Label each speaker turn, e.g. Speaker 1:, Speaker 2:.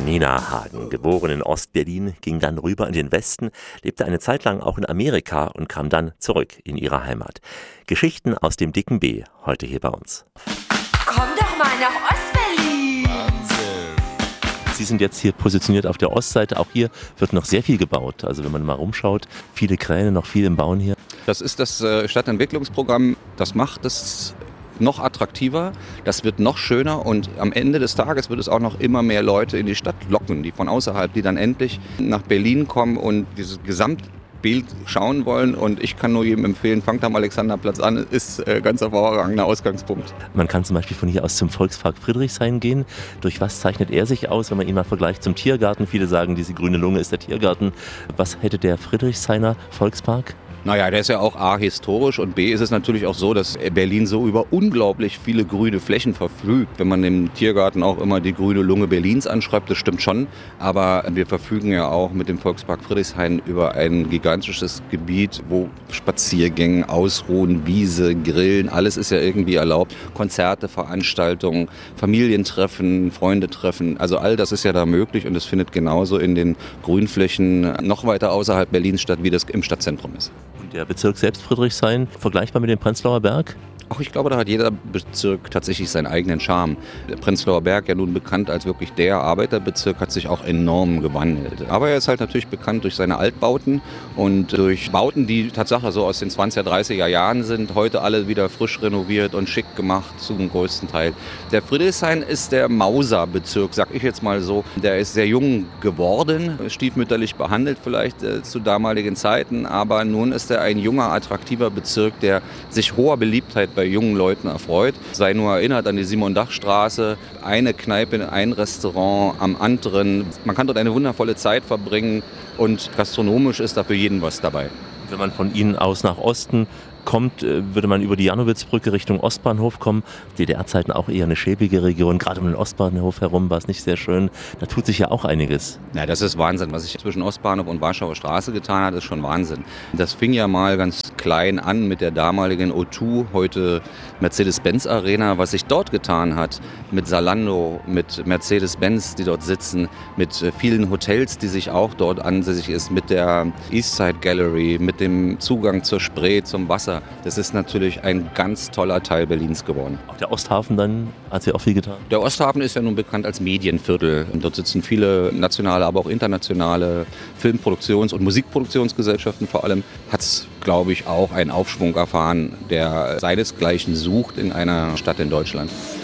Speaker 1: Nina Hagen, geboren in Ostberlin, ging dann rüber in den Westen, lebte eine Zeit lang auch in Amerika und kam dann zurück in ihre Heimat. Geschichten aus dem dicken B, heute hier bei uns.
Speaker 2: Komm doch mal nach Ostberlin!
Speaker 1: Wahnsinn! Sie sind jetzt hier positioniert auf der Ostseite. Auch hier wird noch sehr viel gebaut. Also wenn man mal rumschaut, viele Kräne, noch viel im Bauen hier.
Speaker 3: Das ist das Stadtentwicklungsprogramm, das macht es noch attraktiver, das wird noch schöner und am Ende des Tages wird es auch noch immer mehr Leute in die Stadt locken, die von außerhalb, die dann endlich nach Berlin kommen und dieses Gesamtbild schauen wollen. Und ich kann nur jedem empfehlen, fangt am Alexanderplatz an, ist ganz hervorragender Ausgangspunkt.
Speaker 1: Man kann zum Beispiel von hier aus zum Volkspark Friedrichshain gehen. Durch was zeichnet er sich aus, wenn man ihn mal vergleicht zum Tiergarten? Viele sagen, diese grüne Lunge ist der Tiergarten. Was hätte der Friedrichshainer Volkspark?
Speaker 3: Naja, der ist ja auch A, historisch und B, ist es natürlich auch so, dass Berlin so über unglaublich viele grüne Flächen verfügt. Wenn man im Tiergarten auch immer die grüne Lunge Berlins anschreibt, das stimmt schon. Aber wir verfügen ja auch mit dem Volkspark Friedrichshain über ein gigantisches Gebiet, wo Spaziergänge, Ausruhen, Wiese, Grillen, alles ist ja irgendwie erlaubt. Konzerte, Veranstaltungen, Familientreffen, Freundetreffen, also all das ist ja da möglich und es findet genauso in den Grünflächen noch weiter außerhalb Berlins statt, wie das im Stadtzentrum ist.
Speaker 1: Und der Bezirk selbst Friedrichshain, vergleichbar mit dem Prenzlauer Berg?
Speaker 3: Ach, ich glaube, da hat jeder Bezirk tatsächlich seinen eigenen Charme. Der Prenzlauer Berg, ja nun bekannt als wirklich der Arbeiterbezirk, hat sich auch enorm gewandelt. Aber er ist halt natürlich bekannt durch seine Altbauten und durch Bauten, die Tatsache so aus den 20er, 30er Jahren sind, heute alle wieder frisch renoviert und schick gemacht zum größten Teil. Der Friedrichshain ist der Mauserbezirk, sag ich jetzt mal so. Der ist sehr jung geworden, stiefmütterlich behandelt vielleicht zu damaligen Zeiten, aber nun ist er ein junger, attraktiver Bezirk, der sich hoher Beliebtheit bei jungen Leuten erfreut. Sei nur erinnert an die Simon-Dach-Straße, eine Kneipe, ein Restaurant am anderen. Man kann dort eine wundervolle Zeit verbringen und gastronomisch ist da für jeden was dabei.
Speaker 1: Wenn man von Ihnen aus nach Osten kommt, würde man über die Jannowitzbrücke Richtung Ostbahnhof kommen. DDR-Zeiten auch eher eine schäbige Region. Gerade um den Ostbahnhof herum war es nicht sehr schön. Da tut sich ja auch einiges.
Speaker 3: Ja, das ist Wahnsinn. Was sich zwischen Ostbahnhof und Warschauer Straße getan hat, ist schon Wahnsinn. Das fing ja mal ganz klein an mit der damaligen O2, heute Mercedes-Benz Arena. Was sich dort getan hat mit Zalando, mit Mercedes-Benz, die dort sitzen, mit vielen Hotels, die sich auch dort ansässig ist, mit der Eastside Gallery, mit dem Zugang zur Spree, zum Wasser. Das ist natürlich ein ganz toller Teil Berlins geworden.
Speaker 1: Auch der Osthafen dann hat sich auch viel getan.
Speaker 3: Der Osthafen ist ja nun bekannt als Medienviertel. Und dort sitzen viele nationale, aber auch internationale Filmproduktions- und Musikproduktionsgesellschaften vor allem. Hat es, glaube ich, auch einen Aufschwung erfahren, der seinesgleichen sucht in einer Stadt in Deutschland.